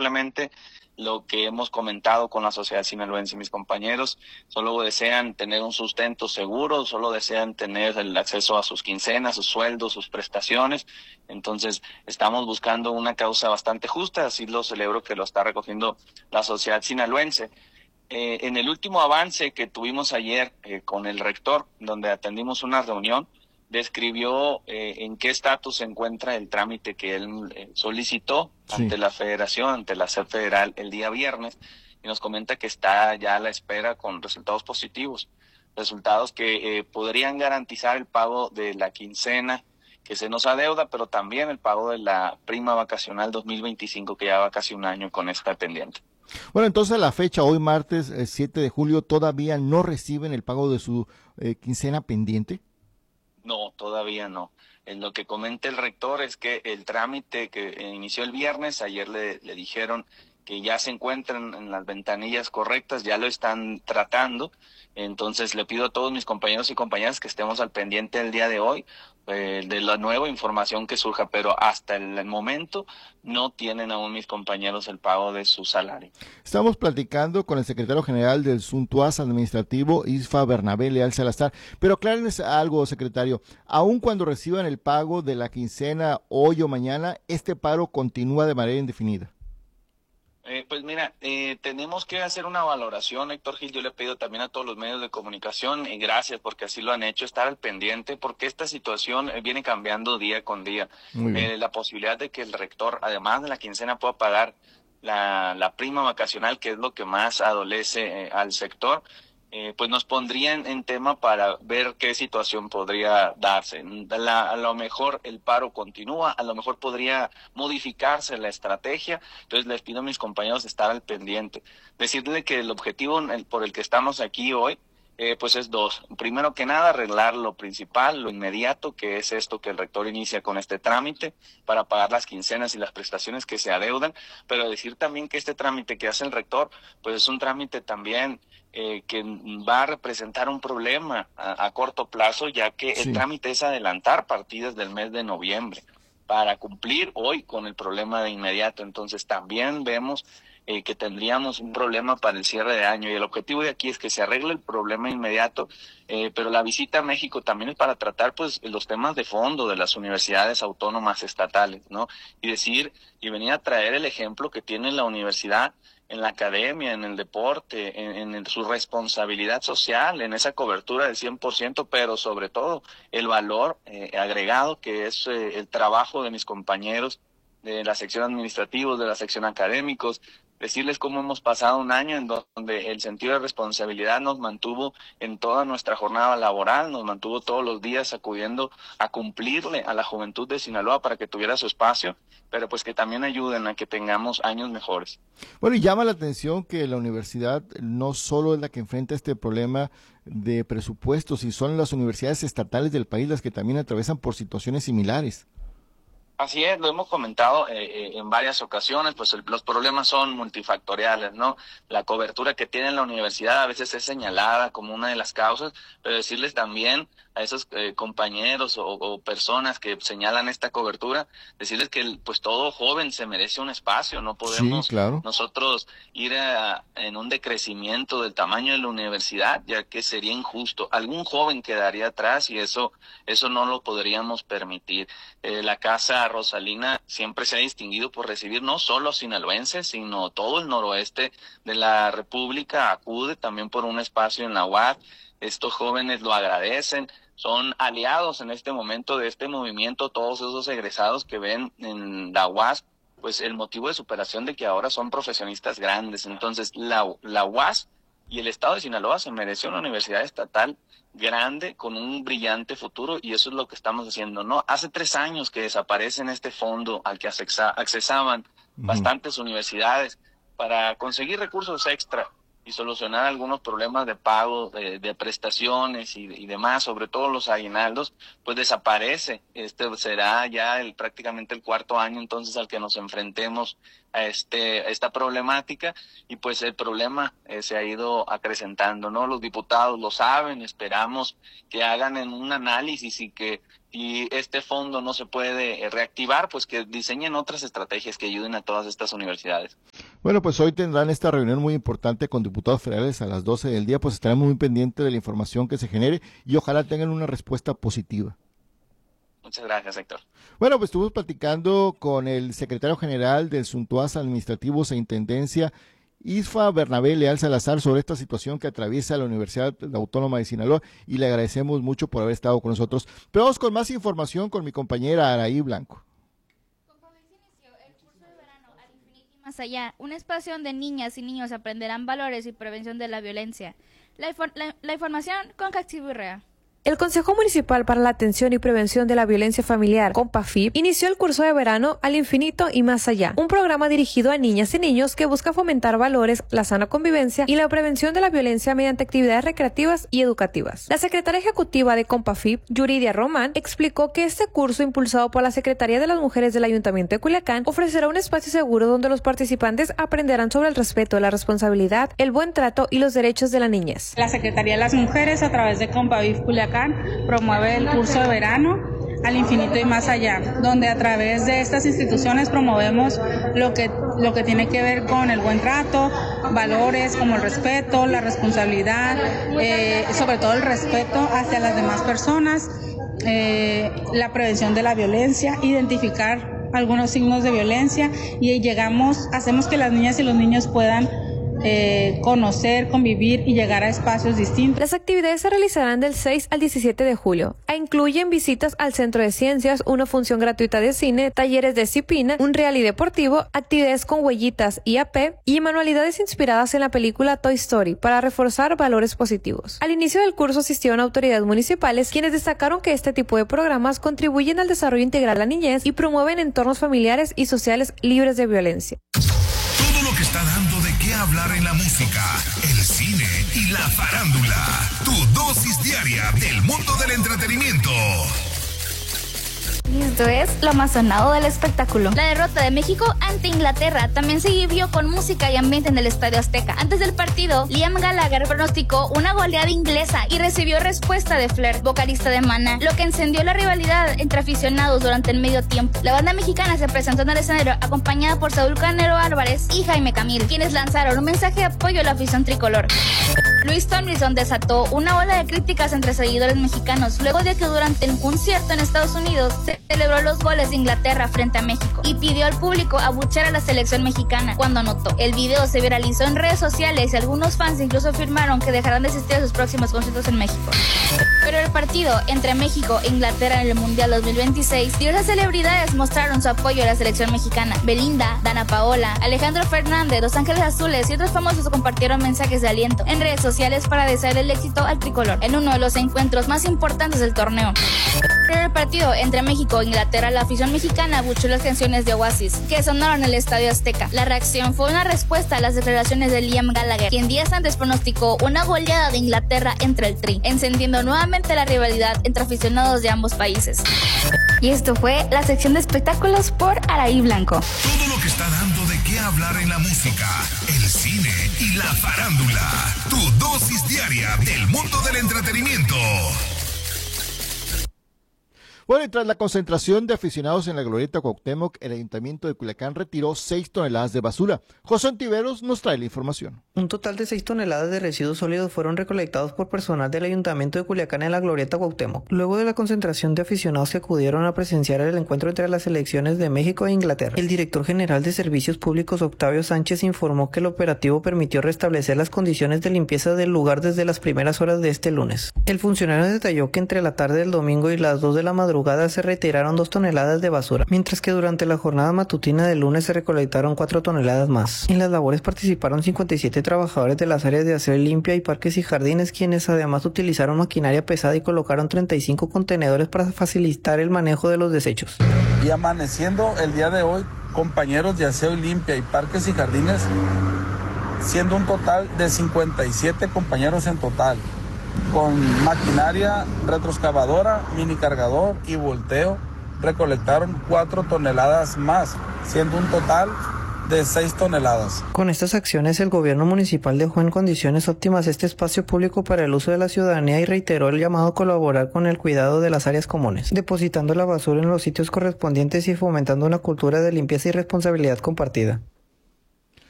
simplemente lo que hemos comentado con la sociedad sinaloense. Mis compañeros solo desean tener un sustento seguro, solo desean tener el acceso a sus quincenas, sus sueldos, sus prestaciones. Entonces, estamos buscando una causa bastante justa, así lo celebro que lo está recogiendo la sociedad sinaloense. En el último avance que tuvimos ayer con el rector, donde atendimos una reunión, describió en qué estatus se encuentra el trámite que él solicitó ante la federación, ante la SEP federal el día viernes, y nos comenta que está ya a la espera con resultados positivos, resultados que podrían garantizar el pago de la quincena que se nos adeuda, pero también el pago de la prima vacacional 2025, que ya va casi un año con esta pendiente. Bueno, entonces a la fecha, hoy martes 7 de julio, ¿todavía no reciben el pago de su quincena pendiente? No, todavía no. En lo que comenta el rector es que el trámite que inició el viernes, ayer le dijeron que ya se encuentran en las ventanillas correctas, ya lo están tratando. Entonces le pido a todos mis compañeros y compañeras que estemos al pendiente el día de hoy de la nueva información que surja, pero hasta el momento no tienen aún mis compañeros el pago de su salario. Estamos platicando con el secretario general del Suntuaz Administrativo, ISFA Bernabé Leal Salazar, pero aclárenles algo, secretario, aun cuando reciban el pago de la quincena hoy o mañana, este paro continúa de manera indefinida. Pues mira, tenemos que hacer una valoración, Héctor Gil. Yo le pido también a todos los medios de comunicación, y gracias porque así lo han hecho, estar al pendiente, porque esta situación viene cambiando día con día. La posibilidad de que el rector, además de la quincena, pueda pagar la prima vacacional, que es lo que más adolece al sector, pues nos pondría en tema para ver qué situación podría darse. A lo mejor el paro continúa, a lo mejor podría modificarse la estrategia. Entonces les pido a mis compañeros estar al pendiente. Decirle que el objetivo por el que estamos aquí hoy, pues es dos. Primero que nada, arreglar lo principal, lo inmediato, que es esto que el rector inicia con este trámite para pagar las quincenas y las prestaciones que se adeudan, pero decir también que este trámite que hace el rector, pues es un trámite también que va a representar un problema a corto plazo, ya que el trámite es adelantar partidas del mes de noviembre para cumplir hoy con el problema de inmediato. Entonces también vemos que tendríamos un problema para el cierre de año, y el objetivo de aquí es que se arregle el problema inmediato, pero la visita a México también es para tratar pues los temas de fondo de las universidades autónomas estatales, ¿no? Y decir y venir a traer el ejemplo que tiene la universidad en la academia, en el deporte, en su responsabilidad social, en esa cobertura del 100%, pero sobre todo el valor agregado que es el trabajo de mis compañeros de la sección administrativos, de la sección académicos, decirles cómo hemos pasado un año en donde el sentido de responsabilidad nos mantuvo en toda nuestra jornada laboral, nos mantuvo todos los días acudiendo a cumplirle a la juventud de Sinaloa para que tuviera su espacio, pero pues que también ayuden a que tengamos años mejores. Bueno, y llama la atención que la universidad no solo es la que enfrenta este problema de presupuestos, y son las universidades estatales del país las que también atravesan por situaciones similares. Así es, lo hemos comentado en varias ocasiones, pues los problemas son multifactoriales, ¿no? La cobertura que tiene la universidad a veces es señalada como una de las causas, pero decirles también a esos compañeros o personas que señalan esta cobertura, decirles que pues todo joven se merece un espacio, no podemos nosotros ir en un decrecimiento del tamaño de la universidad, ya que sería injusto. Algún joven quedaría atrás y eso no lo podríamos permitir. La Casa Rosalina siempre se ha distinguido por recibir no solo sinaloenses, sino todo el noroeste de la República acude también por un espacio en la UAD. Estos jóvenes lo agradecen, son aliados en este momento de este movimiento, todos esos egresados que ven en la UAS pues el motivo de superación de que ahora son profesionistas grandes. Entonces la UAS y el estado de Sinaloa se mereció una universidad estatal grande con un brillante futuro, y eso es lo que estamos haciendo, ¿no? Hace 3 años que desaparece este fondo al que accesaban bastantes universidades para conseguir recursos extra y solucionar algunos problemas de pago de prestaciones y demás, sobre todo los aguinaldos, pues desaparece. Este será ya prácticamente el 4º año entonces al que nos enfrentemos a esta problemática, y pues el problema se ha ido acrecentando, ¿no? Los diputados lo saben, esperamos que hagan un análisis y que este fondo no se puede reactivar, pues que diseñen otras estrategias que ayuden a todas estas universidades. Bueno, pues hoy tendrán esta reunión muy importante con diputados federales a las 12 del día, pues estaremos muy pendientes de la información que se genere y ojalá tengan una respuesta positiva. Muchas gracias, Héctor. Bueno, pues estuvimos platicando con el secretario general del Suntuaz Administrativos e Intendencia, ISFA Bernabé Leal Salazar, sobre esta situación que atraviesa la Universidad Autónoma de Sinaloa, y le agradecemos mucho por haber estado con nosotros. Pero vamos con más información con mi compañera Araí Blanco. Más allá, un espacio donde niñas y niños aprenderán valores y prevención de la violencia. La información con Caxi Birrea. El Consejo Municipal para la Atención y Prevención de la Violencia Familiar, CONPAFIP, inició el curso de verano Al Infinito y Más Allá, un programa dirigido a niñas y niños que busca fomentar valores, la sana convivencia y la prevención de la violencia mediante actividades recreativas y educativas. La secretaria ejecutiva de CONPAFIP, Yuridia Román, explicó que este curso, impulsado por la Secretaría de las Mujeres del Ayuntamiento de Culiacán, ofrecerá un espacio seguro donde los participantes aprenderán sobre el respeto, la responsabilidad, el buen trato y los derechos de la niñez. La Secretaría de las Mujeres, a través de CONPAFIP Culiacán, promueve el curso de verano Al Infinito y Más Allá, donde a través de estas instituciones promovemos lo que tiene que ver con el buen trato, valores como el respeto, la responsabilidad, sobre todo el respeto hacia las demás personas, la prevención de la violencia, identificar algunos signos de violencia y hacemos que las niñas y los niños puedan conocer, convivir y llegar a espacios distintos. Las actividades se realizarán del 6 al 17 de julio e incluyen visitas al Centro de Ciencias, una función gratuita de cine, talleres de disciplina, un rally deportivo, actividades con huellitas y AP y manualidades inspiradas en la película Toy Story para reforzar valores positivos. Al inicio del curso asistieron autoridades municipales, quienes destacaron que este tipo de programas contribuyen al desarrollo integral de la niñez y promueven entornos familiares y sociales libres de violencia. Todo lo que está dando de qué hablar en la música, el cine y la farándula. Tu dosis diaria del mundo del entretenimiento. Y esto es lo más sonado del espectáculo. La derrota de México ante Inglaterra también se vivió con música y ambiente en el Estadio Azteca. Antes del partido, Liam Gallagher pronosticó una goleada inglesa y recibió respuesta de Flair, vocalista de Maná, lo que encendió la rivalidad entre aficionados durante el medio tiempo. La banda mexicana se presentó en el escenario acompañada por Saúl Canelo Álvarez y Jaime Camil, quienes lanzaron un mensaje de apoyo a la afición tricolor. Louis Tomlinson desató una ola de críticas entre seguidores mexicanos luego de que durante un concierto en Estados Unidos se celebró los goles de Inglaterra frente a México y pidió al público abuchear a la selección mexicana cuando anotó. El video se viralizó en redes sociales y algunos fans incluso afirmaron que dejarán de asistir a sus próximos conciertos en México. Pero el partido entre México e Inglaterra en el Mundial 2026, diversas celebridades mostraron su apoyo a la selección mexicana. Belinda, Dana Paola, Alejandro Fernández, Los Ángeles Azules y otros famosos compartieron mensajes de aliento en redes sociales para desear el éxito al tricolor en uno de los encuentros más importantes del torneo. Pero el partido entre México e Inglaterra, la afición mexicana abuchó las canciones de Oasis que sonaron en el Estadio Azteca. La reacción fue una respuesta a las declaraciones de Liam Gallagher, quien días antes pronosticó una goleada de Inglaterra entre el Tri, encendiendo nuevamente la rivalidad entre aficionados de ambos países. Y esto fue la sección de espectáculos por Araí Blanco. Todo lo que está dando de qué hablar en la música, el cine y la farándula. Tu dosis diaria del mundo del entretenimiento. Bueno, y tras la concentración de aficionados en la Glorieta Cuauhtémoc, el Ayuntamiento de Culiacán retiró 6 toneladas de basura. José Ontiveros nos trae la información. Un total de 6 toneladas de residuos sólidos fueron recolectados por personal del Ayuntamiento de Culiacán en la Glorieta Cuauhtémoc, luego de la concentración de aficionados que acudieron a presenciar el encuentro entre las selecciones de México e Inglaterra. El director general de Servicios Públicos, Octavio Sánchez, informó que el operativo permitió restablecer las condiciones de limpieza del lugar desde las primeras horas de este lunes. El funcionario detalló que entre la tarde del domingo y las 2 de la madrugada se retiraron 2 toneladas de basura, mientras que durante la jornada matutina del lunes se recolectaron 4 toneladas más. En las labores participaron 57 trabajadores de las áreas de aseo y limpia y parques y jardines, quienes además utilizaron maquinaria pesada y colocaron 35 contenedores para facilitar el manejo de los desechos. Y amaneciendo el día de hoy, compañeros de aseo y limpia y parques y jardines, siendo un total de 57 compañeros en total, con maquinaria retroexcavadora, mini cargador y volteo, recolectaron 4 toneladas más, siendo un total de 6 toneladas. Con estas acciones, el gobierno municipal dejó en condiciones óptimas este espacio público para el uso de la ciudadanía y reiteró el llamado a colaborar con el cuidado de las áreas comunes, depositando la basura en los sitios correspondientes y fomentando una cultura de limpieza y responsabilidad compartida.